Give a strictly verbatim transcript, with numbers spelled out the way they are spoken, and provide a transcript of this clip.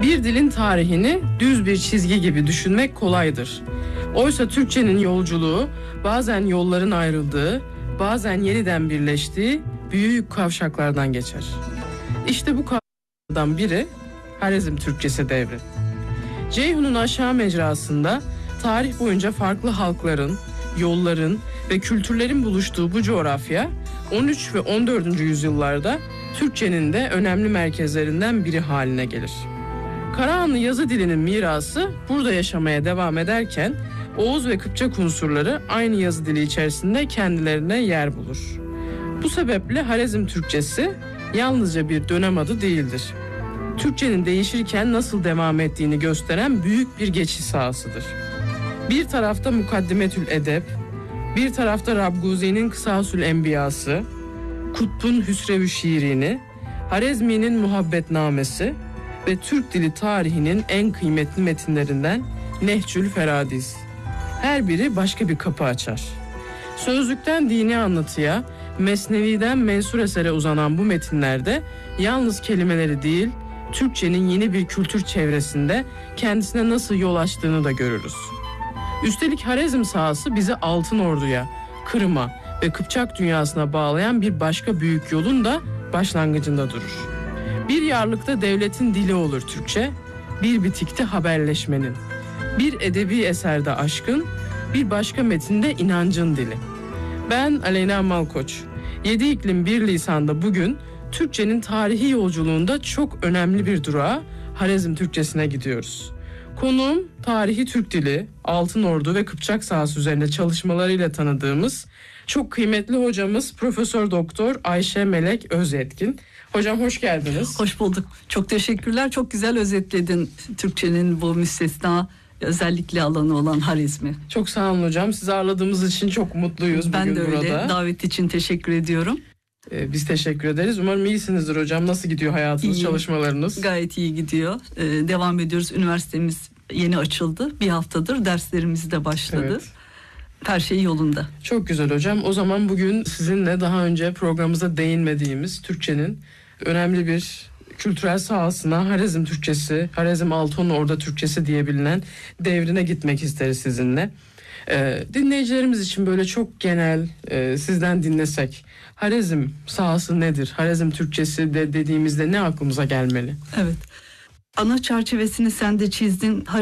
Bir dilin tarihini düz bir çizgi gibi düşünmek kolaydır. Oysa Türkçenin yolculuğu bazen yolların ayrıldığı, bazen yeniden birleştiği büyük kavşaklardan geçer. İşte bu kavşaklardan biri Harezm Türkçesi devri. Ceyhun'un aşağı mecrasında tarih boyunca farklı halkların, yolların ve kültürlerin buluştuğu bu coğrafya on üç ve on dördüncü yüzyıllarda Türkçenin de önemli merkezlerinden biri haline gelir. Karahanlı yazı dilinin mirası burada yaşamaya devam ederken Oğuz ve Kıpçak unsurları aynı yazı dili içerisinde kendilerine yer bulur. Bu sebeple Harezm Türkçesi yalnızca bir dönem adı değildir. Türkçenin değişirken nasıl devam ettiğini gösteren büyük bir geçiş sahasıdır. Bir tarafta Mukaddimetül Edeb, bir tarafta Rabguzi'nin Kısasül Enbiyası, Kutb'un Hüsrev-ü Şiirini, Harezmi'nin Muhabbetnamesi ve Türk dili tarihinin en kıymetli metinlerinden Nehcül Feradiz. Her biri başka bir kapı açar. Sözlükten dini anlatıya, Mesnevi'den mensur esere uzanan bu metinlerde yalnız kelimeleri değil, Türkçenin yeni bir kültür çevresinde kendisine nasıl yol açtığını da görürüz. Üstelik Harezm sahası bizi Altın Ordu'ya, Kırım'a ve Kıpçak dünyasına bağlayan bir başka büyük yolun da başlangıcında durur. Bir yarlıkta devletin dili olur Türkçe, bir bitikte haberleşmenin, bir edebi eserde aşkın, bir başka metinde inancın dili. Ben Aleyna Malkoç, Yedi İklim Bir Lisan'da bugün Türkçenin tarihi yolculuğunda çok önemli bir durağa Harezm Türkçesine gidiyoruz. Konuğum tarihi Türk dili, Altın Ordu ve Kıpçak sahası üzerinde çalışmalarıyla tanıdığımız çok kıymetli hocamız Profesör Doktor Ayşe Melek Özyetkin. Hocam hoş geldiniz. Hoş bulduk. Çok teşekkürler. Çok güzel özetledin Türkçenin bu müstesna özellikle alanı olan Harezmi. Çok sağ olun hocam. Sizi ağırladığımız için çok mutluyuz ben bugün burada. Ben de öyle. Davet için teşekkür ediyorum. Ee, biz teşekkür ederiz. Umarım iyisinizdir hocam. Nasıl gidiyor hayatınız, iyi, çalışmalarınız? Gayet iyi gidiyor. Ee, devam ediyoruz. Üniversitemiz yeni açıldı. Bir haftadır derslerimiz de başladı. Evet. Her şey yolunda. Çok güzel hocam. O zaman bugün sizinle daha önce programımıza değinmediğimiz Türkçenin önemli bir kültürel sahasına Harezm Türkçesi, Harezm Altın Ordu Türkçesi diye bilinen devrine gitmek isteriz sizinle. Ee, dinleyicilerimiz için böyle çok genel e, sizden dinlesek Harezm sahası nedir? Harezm Türkçesi de dediğimizde ne aklımıza gelmeli? Evet. Ana çerçevesini sen de çizdin.